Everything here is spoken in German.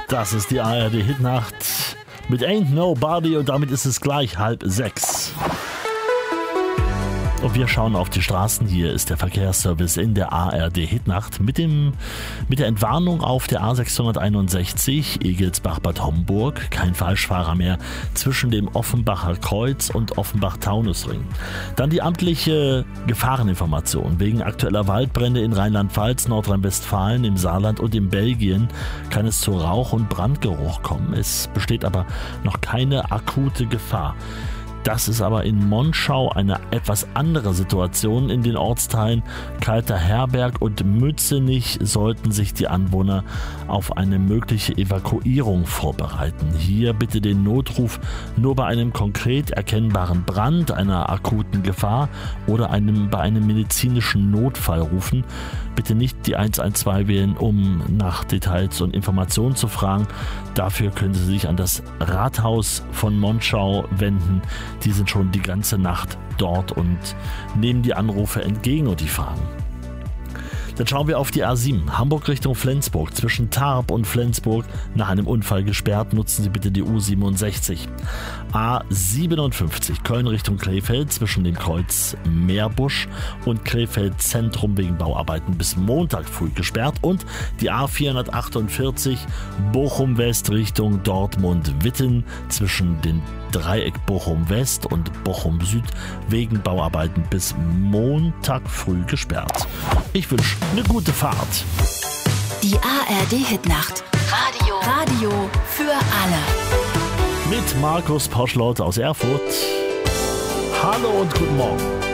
Das ist die ARD-Hitnacht mit Ain't Nobody und damit ist es gleich 5:30. Und wir schauen auf die Straßen. Hier ist der Verkehrsservice in der ARD-Hitnacht mit der Entwarnung auf der A661 Egelsbach-Bad Homburg. Kein Falschfahrer mehr zwischen dem Offenbacher Kreuz und Offenbach-Taunusring. Dann die amtliche Gefahreninformation. Wegen aktueller Waldbrände in Rheinland-Pfalz, Nordrhein-Westfalen, im Saarland und in Belgien kann es zu Rauch- und Brandgeruch kommen. Es besteht aber noch keine akute Gefahr. Das ist aber in Monschau eine etwas andere Situation. In den Ortsteilen Kalter Herberg und Mützenich sollten sich die Anwohner auf eine mögliche Evakuierung vorbereiten. Hier bitte den Notruf nur bei einem konkret erkennbaren Brand, einer akuten Gefahr oder bei einem medizinischen Notfall rufen. Bitte nicht die 112 wählen, um nach Details und Informationen zu fragen. Dafür können Sie sich an das Rathaus von Monschau wenden. Die sind schon die ganze Nacht dort und nehmen die Anrufe entgegen und die Fragen. Dann schauen wir auf die A7, Hamburg Richtung Flensburg. Zwischen Tarp und Flensburg nach einem Unfall gesperrt. Nutzen Sie bitte die U67. A57, Köln Richtung Krefeld. Zwischen dem Kreuz Meerbusch und Krefeld Zentrum wegen Bauarbeiten bis Montag früh gesperrt. Und die A448, Bochum West Richtung Dortmund-Witten. Zwischen den Dreieck Bochum West und Bochum Süd wegen Bauarbeiten bis Montag früh gesperrt. Ich wünsche eine gute Fahrt. Die ARD-Hitnacht. Radio für alle. Mit Markus Poschlot aus Erfurt. Hallo und guten Morgen.